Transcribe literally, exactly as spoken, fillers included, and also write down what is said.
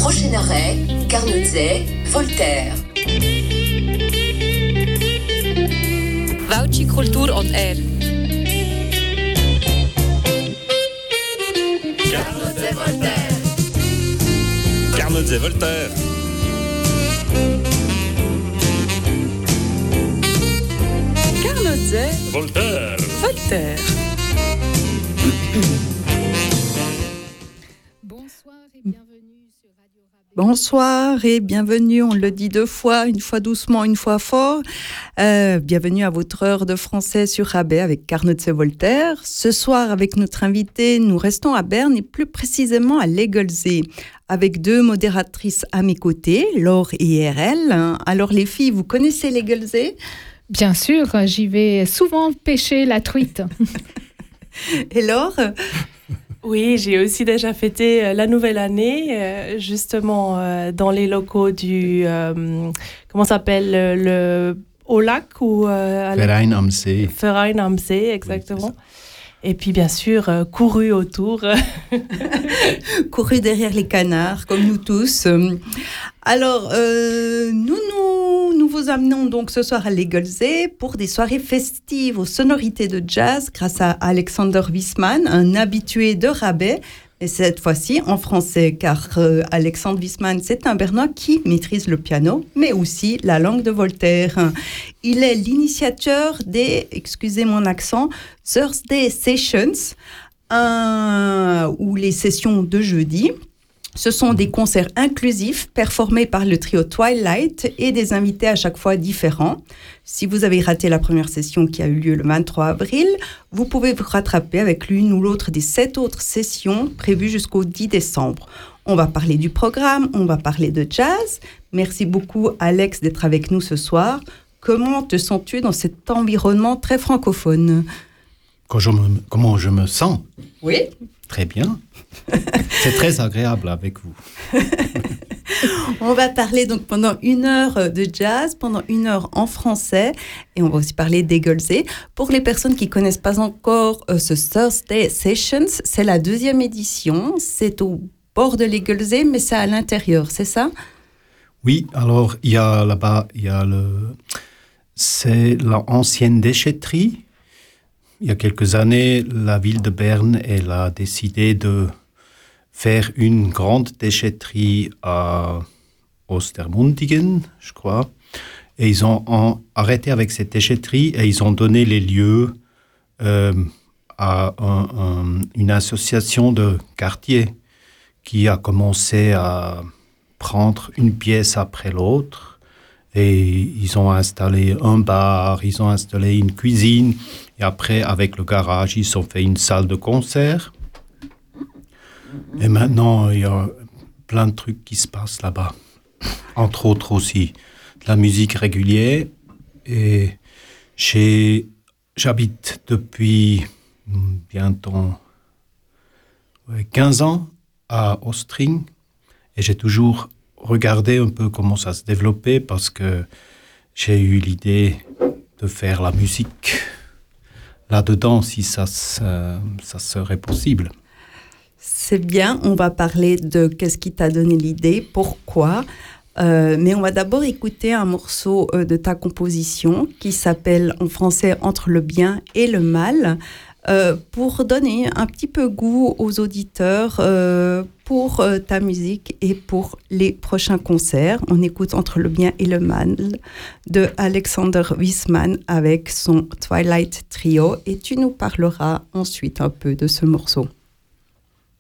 Prochain arrêt, Carnozet, Voltaire. Vouchy Kultur on Air. Carnozet, Voltaire. Carnozet, Voltaire. Carnozet, Voltaire. Voltaire. Bonsoir et bienvenue, on le dit deux fois, une fois doucement, une fois fort. Euh, bienvenue à votre heure de français sur Rabais avec Carnozet Voltaire. Ce soir, avec notre invité, nous restons à Berne et plus précisément à l'Egelzée, avec deux modératrices à mes côtés, Laure et R L. Alors les filles, vous connaissez l'Egelzée ? Bien sûr, j'y vais souvent pêcher la truite. Et Laure ? Oui, j'ai aussi déjà fêté la nouvelle année, euh, justement euh, dans les locaux du, euh, comment ça s'appelle, le, au lac ou euh, Verein am See. Verein am See, exactement. Oui, et puis bien sûr, euh, couru autour. Couru derrière les canards, comme nous tous. Alors, euh, nous, nous, nous vous amenons donc ce soir à l'Egelzée pour des soirées festives aux sonorités de jazz grâce à Alexander Wiesmann, un habitué de Rabais, et cette fois-ci en français, car euh, Alexander Wiesmann, c'est un Bernois qui maîtrise le piano, mais aussi la langue de Voltaire. Il est l'initiateur des, excusez mon accent, Thursday Sessions, un, ou les sessions de jeudi. Ce sont des concerts inclusifs performés par le trio Twilight et des invités à chaque fois différents. Si vous avez raté la première session qui a eu lieu le vingt-trois avril, vous pouvez vous rattraper avec l'une ou l'autre des sept autres sessions prévues jusqu'au dix décembre. On va parler du programme, on va parler de jazz. Merci beaucoup Alex d'être avec nous ce soir. Comment te sens-tu dans cet environnement très francophone ? Quand je me, comment je me sens ? Oui. Très bien. C'est très agréable avec vous. On va parler donc pendant une heure de jazz, pendant une heure en français, et on va aussi parler d'Egelzée. Pour les personnes qui ne connaissent pas encore euh, ce Thursday Sessions, c'est la deuxième édition. C'est au bord de l'Egelzée, mais c'est à l'intérieur, c'est ça ? Oui, alors il y a là-bas, il y a le, c'est l'ancienne déchetterie. Il y a quelques années, la ville de Berne, elle a décidé de faire une grande déchetterie à Ostermundigen, je crois. Et ils ont en, arrêté avec cette déchetterie et ils ont donné les lieux euh, à un, un, une association de quartier qui a commencé à prendre une pièce après l'autre. Et ils ont installé un bar, ils ont installé une cuisine. Et après, avec le garage, ils ont fait une salle de concert. Et maintenant, il y a plein de trucs qui se passent là-bas. Entre autres aussi, de la musique régulière. Et j'ai, j'habite depuis bientôt ouais, quinze ans à Ostring. Et j'ai toujours regardé un peu comment ça se développait parce que j'ai eu l'idée de faire la musique là-dedans si ça, ça serait possible. C'est bien, on va parler de qu'est-ce qui t'a donné l'idée, pourquoi. Euh, mais on va d'abord écouter un morceau euh, de ta composition qui s'appelle en français « Entre le bien et le mal ». Euh, pour donner un petit peu goût aux auditeurs euh, pour euh, ta musique et pour les prochains concerts. On écoute Entre le bien et le mal de Alexander Wiesmann avec son Twilight Trio et tu nous parleras ensuite un peu de ce morceau.